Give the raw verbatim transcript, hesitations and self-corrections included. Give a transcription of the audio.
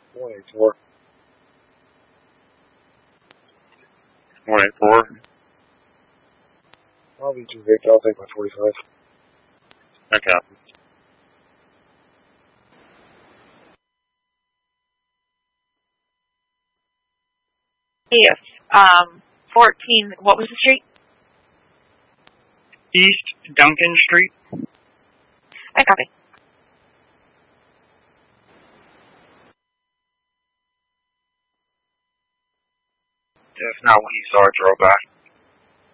one eight four. one eight four. I'll be too big. I'll take my forty-five. Okay. Yes. Um, fourteen, what was the street? East Duncan Street. I copy. That's not what he saw. I drove back.